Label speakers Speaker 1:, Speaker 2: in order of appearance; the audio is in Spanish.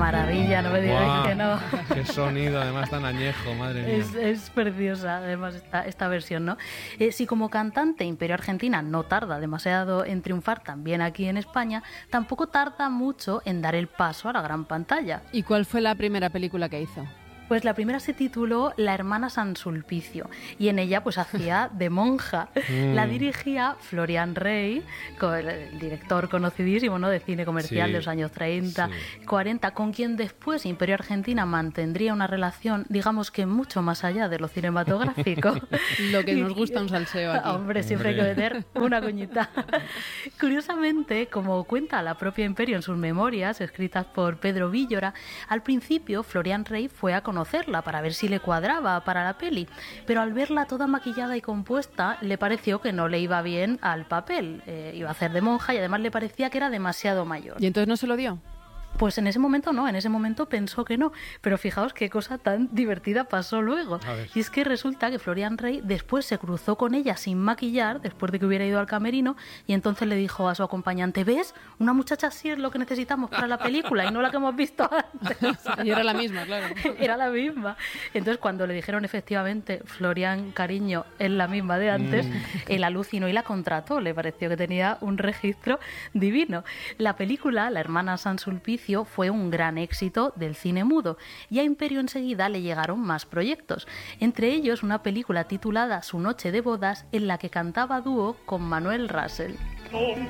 Speaker 1: maravilla, no me digáis que no.
Speaker 2: Qué sonido, además tan añejo, madre mía.
Speaker 1: Es preciosa, además, esta versión, ¿no? Si como cantante Imperio Argentina no tarda demasiado en triunfar también aquí en España, tampoco tarda mucho en dar el paso a la gran pantalla.
Speaker 3: ¿Y cuál fue la primera película que hizo?
Speaker 1: Pues la primera se tituló La hermana San Sulpicio y en ella pues hacía de monja. La dirigía Florian Rey, el director conocidísimo, ¿no?, de cine comercial de los años 30, 40, con quien después Imperio Argentina mantendría una relación, digamos que mucho más allá de lo cinematográfico.
Speaker 3: Lo que nos gusta un salseo aquí.
Speaker 1: Hombre, siempre hay que meter una coñita. Curiosamente, como cuenta la propia Imperio en sus memorias, escritas por Pedro Víllora, al principio Florian Rey fue a conocerla para ver si le cuadraba para la peli, pero al verla toda maquillada y compuesta le pareció que no le iba bien al papel. Iba a hacer de monja y además le parecía que era demasiado mayor.
Speaker 3: ¿Y entonces no se lo dio?
Speaker 1: Pues en ese momento no, en ese momento pensó que no, pero fijaos qué cosa tan divertida pasó luego. Y es que resulta que Florian Rey después se cruzó con ella sin maquillar, después de que hubiera ido al camerino, y entonces le dijo a su acompañante: ¿ves? Una muchacha así es lo que necesitamos para la película y no la que hemos visto antes.
Speaker 3: Y era la misma, claro.
Speaker 1: Era la misma. Entonces cuando le dijeron efectivamente, Florian, cariño, es la misma de antes, él alucinó y la contrató, le pareció que tenía un registro divino. La película, La hermana San Sulpicio, fue un gran éxito del cine mudo y a Imperio enseguida le llegaron más proyectos, entre ellos una película titulada Su noche de bodas, en la que cantaba a dúo con Manuel Russell.